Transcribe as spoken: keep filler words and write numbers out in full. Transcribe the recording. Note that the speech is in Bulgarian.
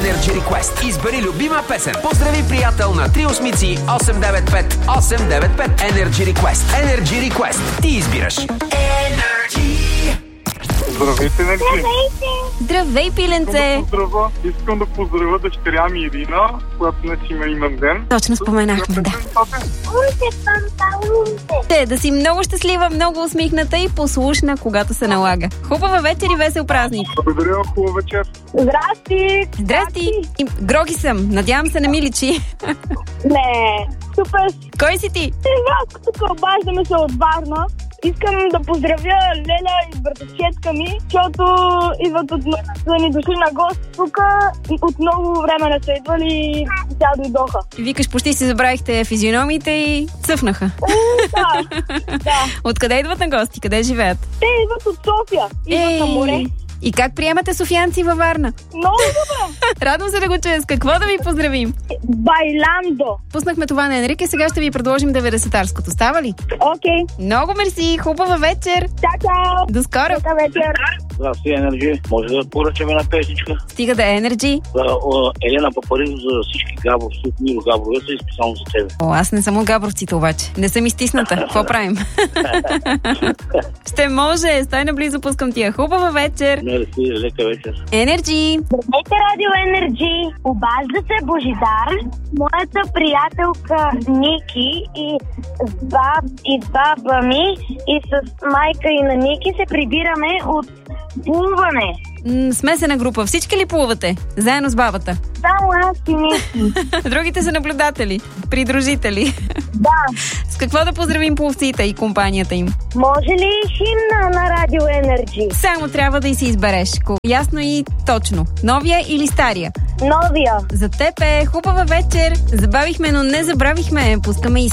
Energy Request. Избери любима песен. Поздрави приятел на три осмици осем девет пет осем девет пет. Energy Request. Energy Request. Ти избираш. Energy. Здравейте, Енерджи! Здравей, пиленце! Искам да поздравя, искам да поздравя дъщеря ми Ирина, която днес има имен ден. Точно споменахме, да. Те, да си много щастлива, много усмихната и послушна, когато се налага. Хубава вечер и весел празник! Благодаря, хубава вечер! Здрасти! Здрасти! И, Гроги съм, надявам се не ми личи. Не, супер! Кой си ти? Васко, тук обаждаме се от Варна. Искам да поздравя Леля и братовчетка ми, защото идват от са ни дошли на гост тук и от много време не са идвали и тя дойдоха. Викаш, почти си забравихте физиономиите и цъфнаха. Да, да. Откъде идват на гости? Къде живеят? Те идват от София. Идват на море. И как приемате софиянци във Варна? Много добре! Радвам се да го чуя. С какво да ви поздравим? Байландо! Пуснахме това на Енрике, сега ще ви предложим деветдесетарското. Става ли? Окей. Okay. Много мерси, хубава вечер! Чао, чао! До скоро! Добра вечер! Здрасти, Енерджи. Може да поръчаме една песничка? Стига да е Енерджи. За Елена Папаризов, за всички габровци от Миро Габровеца и специално за тебе. О, аз не съм от габровците обаче. Не съм изтисната. Какво правим? Ще може. Стой наблизо, пускам тия. Хубава вечер! Мерси, лека вечер. Енерджи! Здравейте, Радио Енерджи! Обажда се Божидар, моята приятелка Ники и с баб и баба ми и с майка и на Ники се прибираме от плуване. М- смесена група. Всички ли плувате? Заедно с бабата? Само аз и Ники. Другите са наблюдатели, придружители. Да. С какво да поздравим пловците и компанията им? Може ли химна на Радио Енерджи? Само трябва да и си избереш. Ясно и точно. Новия или стария? Новия. За теб е хубава вечер. Забавихме, но не забравихме. Пускаме и